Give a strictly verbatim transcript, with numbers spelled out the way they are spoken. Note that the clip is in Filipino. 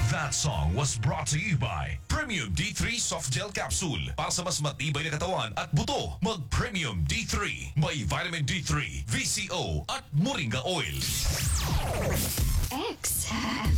That song was brought to you by Premium D three Soft Gel Capsule. Para sa mas matibay na katawan at buto, mag-Premium D three. May vitamin D three, V C O at Moringa Oil. X.